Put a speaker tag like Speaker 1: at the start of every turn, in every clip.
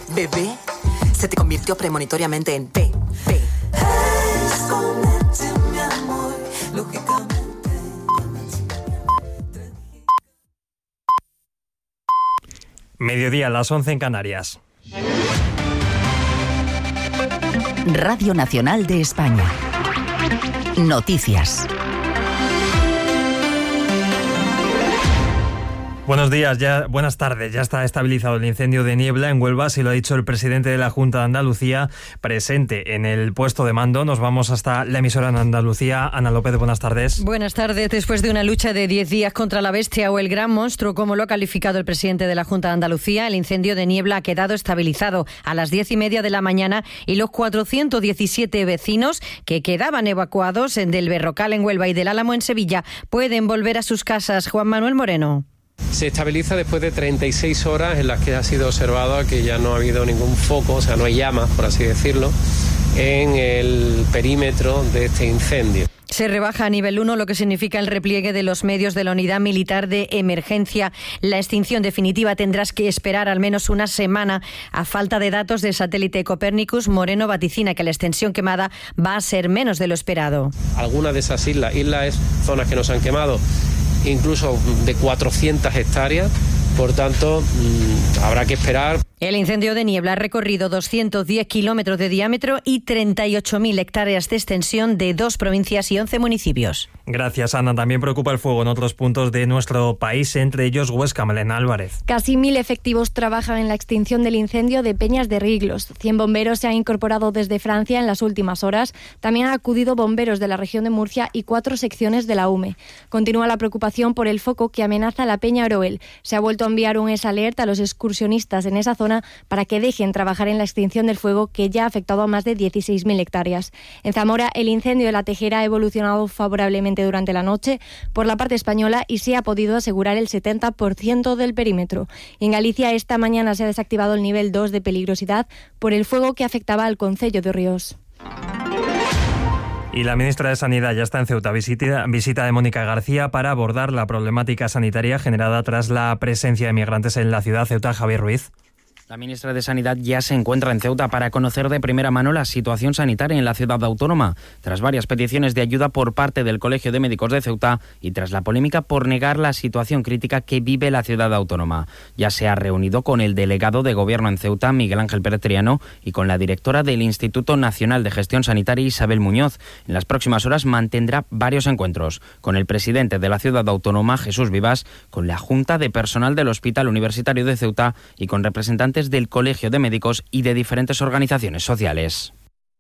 Speaker 1: bebé se te convirtió premonitoriamente en bebé.
Speaker 2: Escondete, mi amor, lógicamente.
Speaker 3: Mediodía, las 11 en Canarias.
Speaker 4: Radio Nacional de España. Noticias.
Speaker 3: Buenos días, buenas tardes. Ya está estabilizado el incendio de Niebla en Huelva, así lo ha dicho el presidente de la Junta de Andalucía, presente en el puesto de mando. Nos vamos hasta la emisora en Andalucía. Ana López, buenas tardes.
Speaker 5: Buenas tardes. Después de una lucha de 10 días contra la bestia o el gran monstruo, como lo ha calificado el presidente de la Junta de Andalucía, el incendio de Niebla ha quedado estabilizado a las 10:30 de la mañana y los 417 vecinos que quedaban evacuados del Berrocal en Huelva y del Álamo en Sevilla pueden volver a sus casas. Juan Manuel Moreno.
Speaker 6: Se estabiliza después de 36 horas en las que ha sido observado que ya no ha habido ningún foco, o sea, no hay llamas, por así decirlo, en el perímetro de este incendio.
Speaker 5: Se rebaja a nivel 1, lo que significa el repliegue de los medios de la Unidad Militar de Emergencia. La extinción definitiva tendrás que esperar al menos una semana. A falta de datos del satélite Copernicus, Moreno vaticina que la extensión quemada va a ser menos de lo esperado.
Speaker 6: Algunas de esas islas es zonas que nos han quemado, incluso de 400 hectáreas, por tanto, habrá que esperar.
Speaker 5: El incendio de Niebla ha recorrido 210 kilómetros de diámetro y 38.000 hectáreas de extensión de 2 provincias y 11 municipios.
Speaker 3: Gracias, Ana. También preocupa el fuego en otros puntos de nuestro país, entre ellos Huesca. Malena Álvarez.
Speaker 7: Casi 1.000 efectivos trabajan en la extinción del incendio de Peñas de Riglos. 100 bomberos se han incorporado desde Francia en las últimas horas. También han acudido bomberos de la región de Murcia y 4 secciones de la UME. Continúa la preocupación por el foco que amenaza la Peña Oroel. Se ha vuelto a enviar un SALERT a los excursionistas en esa zona para que dejen trabajar en la extinción del fuego, que ya ha afectado a más de 16.000 hectáreas. En Zamora, el incendio de la Tejera ha evolucionado favorablemente durante la noche por la parte española y se ha podido asegurar el 70% del perímetro. En Galicia, esta mañana se ha desactivado el nivel 2 de peligrosidad por el fuego que afectaba al concello de Ríos.
Speaker 3: Y la ministra de Sanidad ya está en Ceuta, visita de Mónica García para abordar la problemática sanitaria generada tras la presencia de migrantes en la ciudad. Ceuta, Javier Ruiz.
Speaker 8: La ministra de Sanidad ya se encuentra en Ceuta para conocer de primera mano la situación sanitaria en la ciudad autónoma, tras varias peticiones de ayuda por parte del Colegio de Médicos de Ceuta y tras la polémica por negar la situación crítica que vive la ciudad autónoma. Ya se ha reunido con el delegado de Gobierno en Ceuta, Miguel Ángel Pérez Triano, y con la directora del Instituto Nacional de Gestión Sanitaria, Isabel Muñoz. En las próximas horas mantendrá varios encuentros con el presidente de la ciudad autónoma, Jesús Vivas, con la Junta de Personal del Hospital Universitario de Ceuta y con representantes del Colegio de Médicos y de diferentes organizaciones sociales.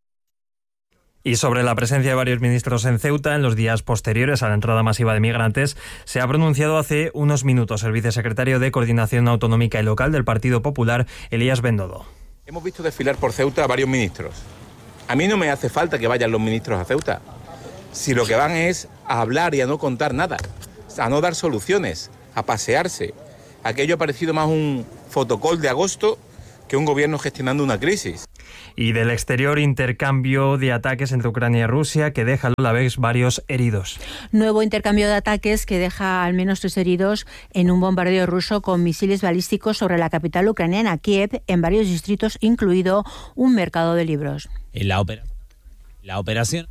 Speaker 3: Y sobre la presencia de varios ministros en Ceuta en los días posteriores a la entrada masiva de migrantes, se ha pronunciado hace unos minutos el vicesecretario de Coordinación Autonómica y Local del Partido Popular, Elías Bendodo.
Speaker 9: Hemos visto desfilar por Ceuta a varios ministros. A mí no me hace falta que vayan los ministros a Ceuta, si lo que van es a hablar y a no contar nada, a no dar soluciones, a pasearse. Aquello ha parecido más un fotocall de agosto que un gobierno gestionando una crisis.
Speaker 3: Y del exterior, intercambio de ataques entre Ucrania y Rusia que deja a la vez varios heridos.
Speaker 10: Nuevo intercambio de ataques que deja al menos 3 heridos en un bombardeo ruso con misiles balísticos sobre la capital ucraniana, Kiev, en varios distritos, incluido un mercado de libros.
Speaker 11: En la operación.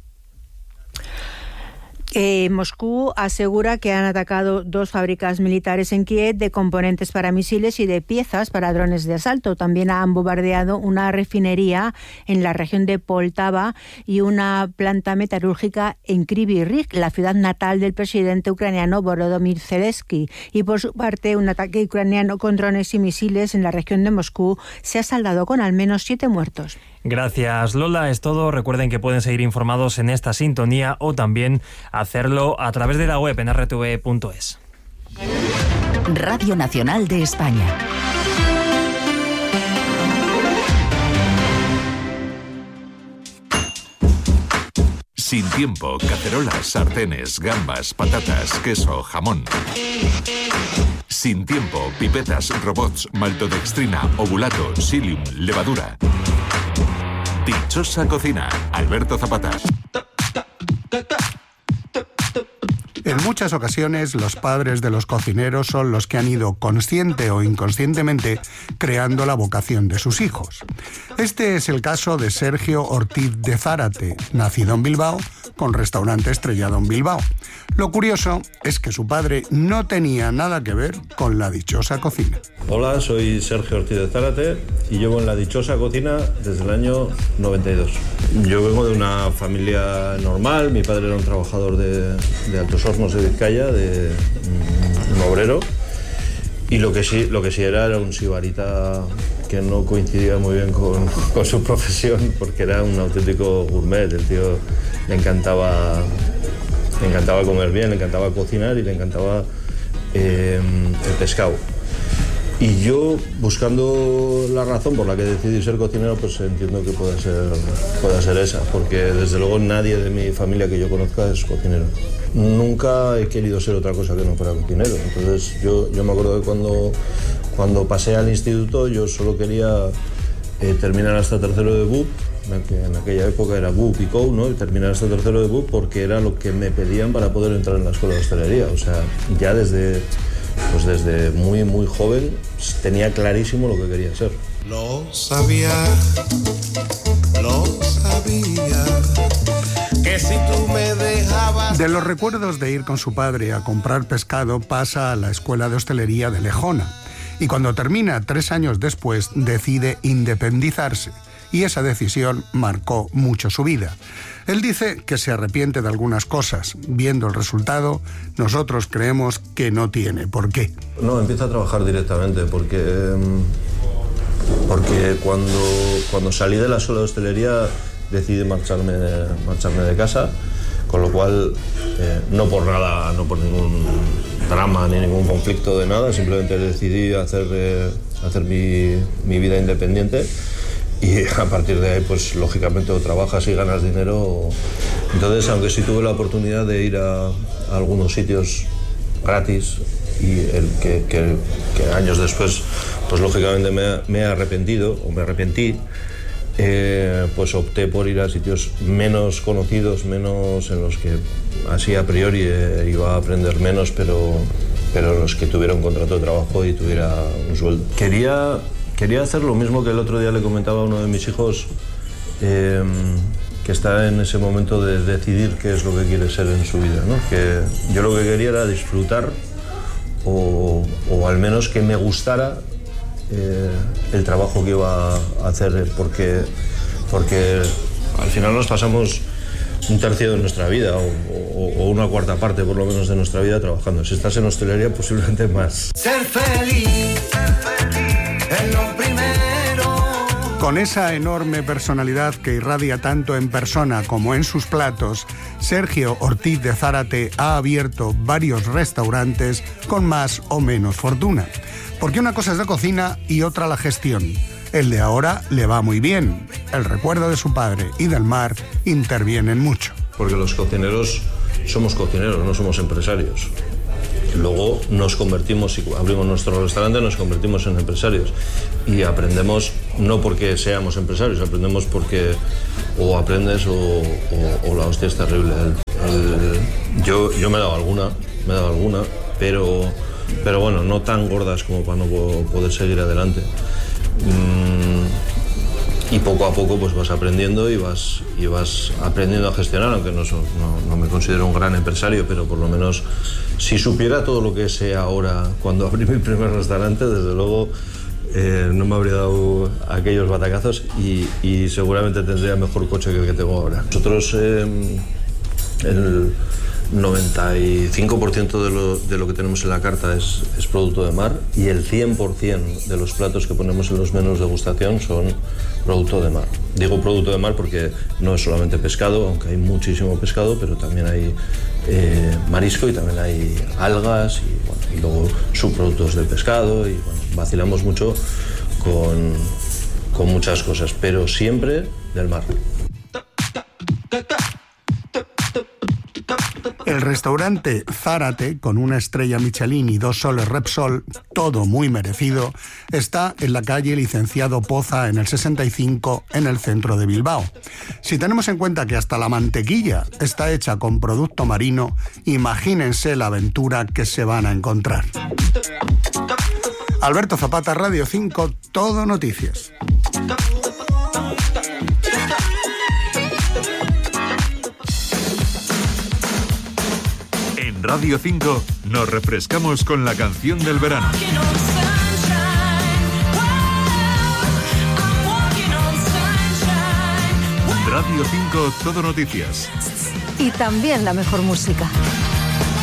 Speaker 10: Moscú asegura que han atacado 2 fábricas militares en Kiev de componentes para misiles y de piezas para drones de asalto. También han bombardeado una refinería en la región de Poltava y una planta metalúrgica en Kryvyi Rih, la ciudad natal del presidente ucraniano Volodymyr Zelensky. Y por su parte, un ataque ucraniano con drones y misiles en la región de Moscú se ha saldado con al menos 7 muertos.
Speaker 3: Gracias, Lola. Es todo. Recuerden que pueden seguir informados en esta sintonía o también hacerlo a través de la web en rtv.es.
Speaker 4: Radio Nacional de España.
Speaker 12: Sin tiempo, cacerolas, sartenes, gambas, patatas, queso, jamón. Sin tiempo, pipetas, robots, maltodextrina, ovulato, psyllium, levadura. Dichosa cocina, Alberto Zapata.
Speaker 13: En muchas ocasiones, los padres de los cocineros son los que han ido consciente o inconscientemente creando la vocación de sus hijos. Este es el caso de Sergio Ortiz de Zárate, nacido en Bilbao, con restaurante estrellado en Bilbao. Lo curioso es que su padre no tenía nada que ver con la dichosa cocina.
Speaker 14: Hola, soy Sergio Ortiz de Zárate y llevo en la dichosa cocina desde el año 92. Yo vengo de una familia normal, mi padre era un trabajador de Altos Hornos de Vizcaya, de un obrero, y lo que sí era un sibarita que no coincidía muy bien con su profesión, porque era un auténtico gourmet. El tío le encantaba comer bien, le encantaba cocinar y le encantaba el pescado. Y yo, buscando la razón por la que decidí ser cocinero, pues entiendo que pueda ser esa, porque desde luego nadie de mi familia que yo conozca es cocinero. Nunca he querido ser otra cosa que no fuera cocinero. Entonces yo me acuerdo que cuando pasé al instituto yo solo quería terminar hasta tercero de BUP, en aquella época era BUP y COU, ¿no? Y terminar hasta tercero de BUP porque era lo que me pedían para poder entrar en la escuela de hostelería. O sea, ya desde muy, muy joven tenía clarísimo lo que quería ser.
Speaker 15: Lo sabía, que si tú me dejabas...
Speaker 13: De los recuerdos de ir con su padre a comprar pescado pasa a la escuela de hostelería de Lejona. Y cuando termina 3 años después decide independizarse. Y esa decisión marcó mucho su vida. Él dice que se arrepiente de algunas cosas. Viendo el resultado, nosotros creemos que no tiene por qué.
Speaker 14: No, empieza a trabajar directamente porque cuando salí de la escuela de hostelería decidí marcharme de casa, con lo cual no por nada, no por ningún drama ni ningún conflicto de nada, simplemente decidí hacer mi vida independiente. Y a partir de ahí, pues lógicamente o trabajas y ganas dinero. Entonces, aunque sí tuve la oportunidad de ir a algunos sitios gratis y que años después, pues lógicamente me arrepentí, pues opté por ir a sitios menos conocidos, menos en los que así a priori iba a aprender menos, pero los que tuviera un contrato de trabajo y tuviera un sueldo. Quería hacer lo mismo que el otro día le comentaba a uno de mis hijos, que está en ese momento de decidir qué es lo que quiere ser en su vida, ¿no? Que yo lo que quería era disfrutar o al menos que me gustara el trabajo que iba a hacer, porque al final nos pasamos un tercio de nuestra vida o una cuarta parte por lo menos de nuestra vida trabajando. Si estás en hostelería, posiblemente más.
Speaker 15: Ser feliz es lo primero.
Speaker 13: Con esa enorme personalidad que irradia tanto en persona como en sus platos, Sergio Ortiz de Zárate ha abierto varios restaurantes con más o menos fortuna. Porque una cosa es la cocina y otra la gestión. El de ahora le va muy bien. El recuerdo de su padre y del mar intervienen mucho.
Speaker 14: Porque los cocineros somos cocineros, no somos empresarios. Luego nos convertimos, si abrimos nuestro restaurante, nos convertimos en empresarios. Y aprendemos no porque seamos empresarios, aprendemos porque o aprendes o la hostia es terrible. Yo me he dado alguna, pero bueno, no tan gordas como para no poder seguir adelante. Y poco a poco pues vas aprendiendo y vas aprendiendo a gestionar, aunque no me considero un gran empresario, pero por lo menos si supiera todo lo que sé ahora cuando abrí mi primer restaurante, desde luego no me habría dado aquellos batacazos y seguramente tendría mejor coche que el que tengo ahora. Nosotros el 95% de lo que tenemos en la carta es producto de mar y el 100% de los platos que ponemos en los menús de degustación son producto de mar. Digo producto de mar porque no es solamente pescado, aunque hay muchísimo pescado, pero también hay marisco y también hay algas y luego subproductos del pescado y vacilamos mucho con muchas cosas, pero siempre del mar.
Speaker 13: El restaurante Zárate, con una estrella Michelin y 2 soles Repsol, todo muy merecido, está en la calle Licenciado Poza, en el 65, en el centro de Bilbao. Si tenemos en cuenta que hasta la mantequilla está hecha con producto marino, imagínense la aventura que se van a encontrar. Alberto Zapata, Radio 5, Todo Noticias.
Speaker 12: En Radio 5 nos refrescamos con la canción del verano. Radio 5 Todo Noticias.
Speaker 5: Y también la mejor música.